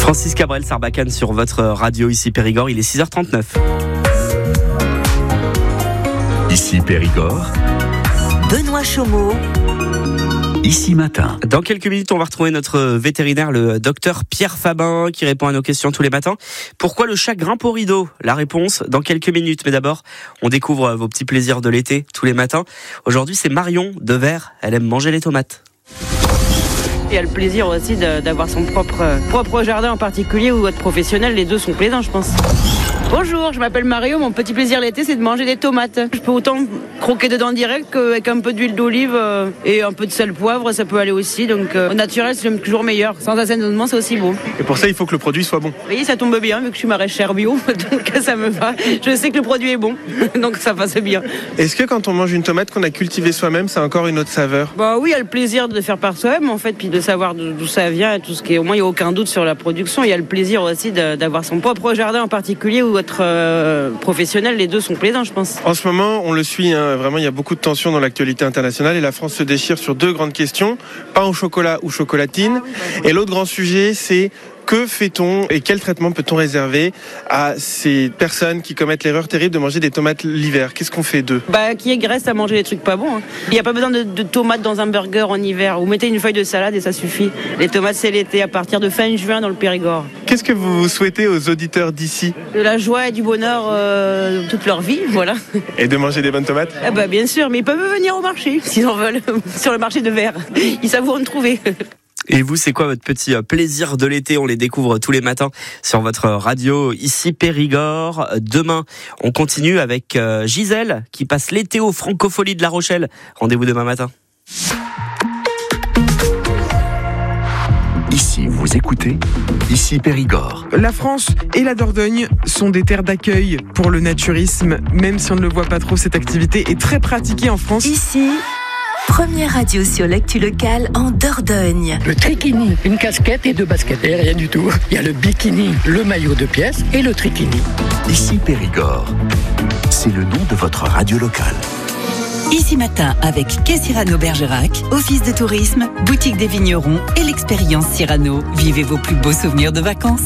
Francis Cabrel Sarbacane sur votre radio ici Périgord, il est 6h39. Ici Périgord, Benoît Chaumeau. Ici Matin. Dans quelques minutes, on va retrouver notre vétérinaire, le docteur Pierre Fabin, qui répond à nos questions tous les matins. Pourquoi le chat grimpe au rideau ? La réponse dans quelques minutes. Mais d'abord, on découvre vos petits plaisirs de l'été tous les matins. Aujourd'hui, c'est Marion de Vers. Elle aime manger les tomates. Il y a le plaisir aussi d'avoir son propre jardin en particulier ou être professionnel. Les deux sont plaisants, je pense. Bonjour, je m'appelle Mario. Mon petit plaisir l'été, c'est de manger des tomates. Je peux autant croquer dedans direct qu'avec un peu d'huile d'olive et un peu de sel poivre, ça peut aller aussi. Donc au naturel, c'est toujours meilleur. Sans assaisonnement, c'est aussi bon. Et pour ça, il faut que le produit soit bon. Oui, ça tombe bien vu que je suis maraîchère bio, donc ça me va. Je sais que le produit est bon, donc ça passe bien. Est-ce que quand on mange une tomate qu'on a cultivée soi-même, ça a encore une autre saveur ? Bah oui, il y a le plaisir de faire par soi-même en fait, puis de savoir d'où ça vient et tout ce qui est. Au moins, il n'y a aucun doute sur la production. Il y a le plaisir aussi d'avoir son propre jardin en particulier ou être professionnel. Les deux sont plaisants, je pense. En ce moment, on le suit, vraiment, il y a beaucoup de tensions dans l'actualité internationale et la France se déchire sur deux grandes questions, pain au chocolat ou chocolatine. Et l'autre grand sujet, c'est que fait-on et quel traitement peut-on réserver à ces personnes qui commettent l'erreur terrible de manger des tomates l'hiver ? Qu'est-ce qu'on fait d'eux ? Qui aigresse à manger des trucs pas bons. Il n'y a pas besoin de tomates dans un burger en hiver. Vous mettez une feuille de salade et ça suffit. Les tomates, c'est l'été à partir de fin juin dans le Périgord. Qu'est-ce que vous souhaitez aux auditeurs d'ici ? De la joie et du bonheur toute leur vie, voilà. Et de manger des bonnes tomates ? Bien sûr, mais ils peuvent venir au marché s'ils en veulent, sur le marché de Vers. Ils savent où en trouver. Et vous, c'est quoi votre petit plaisir de l'été ? On les découvre tous les matins sur votre radio, ici Périgord. Demain, on continue avec Gisèle, qui passe l'été aux Francopholies de La Rochelle. Rendez-vous demain matin. Ici, vous écoutez, ici Périgord. La France et la Dordogne sont des terres d'accueil pour le naturisme. Même si on ne le voit pas trop, cette activité est très pratiquée en France. Ici, première radio sur l'actu locale en Dordogne. Le trikini, une casquette et 2 baskets, et rien du tout. Il y a le bikini, le maillot de pièces et le trikini. Ici Périgord, c'est le nom de votre radio locale. Ici Matin avec Quai Cyrano Bergerac, Office de tourisme, Boutique des vignerons et l'expérience Cyrano. Vivez vos plus beaux souvenirs de vacances.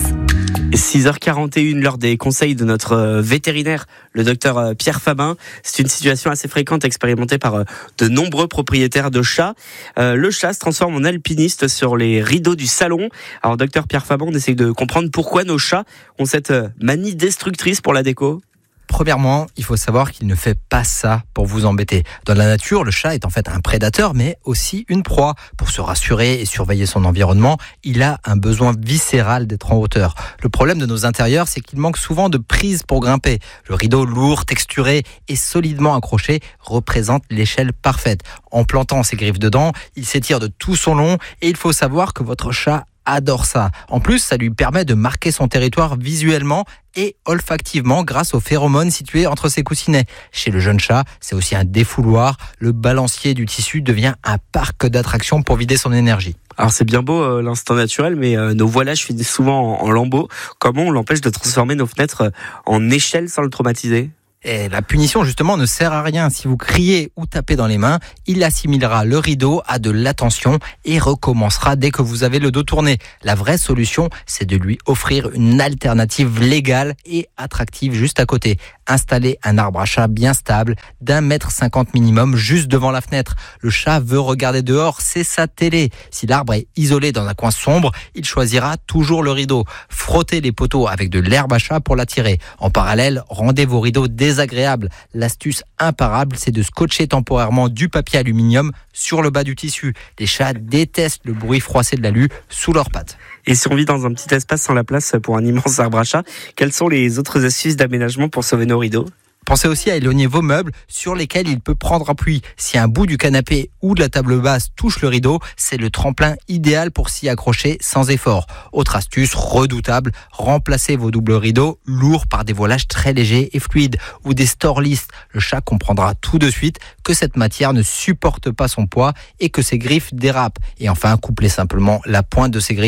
6h41, l'heure des conseils de notre vétérinaire, le docteur Pierre Fabin. C'est une situation assez fréquente expérimentée par de nombreux propriétaires de chats. Le chat se transforme en alpiniste sur les rideaux du salon. Alors, docteur Pierre Fabin, on essaie de comprendre pourquoi nos chats ont cette manie destructrice pour la déco. Premièrement, il faut savoir qu'il ne fait pas ça pour vous embêter. Dans la nature, le chat est en fait un prédateur, mais aussi une proie. Pour se rassurer et surveiller son environnement, il a un besoin viscéral d'être en hauteur. Le problème de nos intérieurs, c'est qu'il manque souvent de prise pour grimper. Le rideau lourd, texturé et solidement accroché représente l'échelle parfaite. En plantant ses griffes dedans, il s'étire de tout son long et il faut savoir que votre chat adore ça. En plus, ça lui permet de marquer son territoire visuellement et olfactivement grâce aux phéromones situés entre ses coussinets. Chez le jeune chat, c'est aussi un défouloir. Le balancier du tissu devient un parc d'attractions pour vider son énergie. Alors c'est bien beau l'instinct naturel, mais nos voilages finissent souvent en lambeaux. Comment on l'empêche de transformer nos fenêtres en échelles sans le traumatiser ? Et la punition, justement, ne sert à rien. Si vous criez ou tapez dans les mains, il assimilera le rideau à de l'attention et recommencera dès que vous avez le dos tourné. La vraie solution, c'est de lui offrir une alternative légale et attractive juste à côté. Installer un arbre à chat bien stable, d'1,50 m minimum, juste devant la fenêtre. Le chat veut regarder dehors, c'est sa télé. Si l'arbre est isolé dans un coin sombre, il choisira toujours le rideau. Frottez les poteaux avec de l'herbe à chat pour l'attirer. En parallèle, rendez vos rideaux désagréable. L'astuce imparable, c'est de scotcher temporairement du papier aluminium sur le bas du tissu. Les chats détestent le bruit froissé de l'alu sous leurs pattes. Et si on vit dans un petit espace sans la place pour un immense arbre à chat, quelles sont les autres astuces d'aménagement pour sauver nos rideaux ? Pensez aussi à éloigner vos meubles sur lesquels il peut prendre appui. Si un bout du canapé ou de la table basse touche le rideau, c'est le tremplin idéal pour s'y accrocher sans effort. Autre astuce redoutable, remplacez vos doubles rideaux lourds par des voilages très légers et fluides ou des stores lisses. Le chat comprendra tout de suite que cette matière ne supporte pas son poids et que ses griffes dérapent. Et enfin, couplez simplement la pointe de ses griffes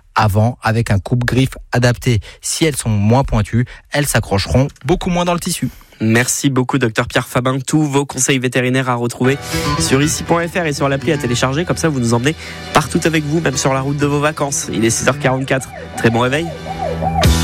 avant avec un coupe-griffe adapté. Si elles sont moins pointues, elles s'accrocheront beaucoup moins dans le tissu. Merci beaucoup, docteur Pierre Fabin. Tous vos conseils vétérinaires à retrouver sur ici.fr et sur l'appli à télécharger. Comme ça, vous nous emmenez partout avec vous, même sur la route de vos vacances. Il est 6h44. Très bon réveil.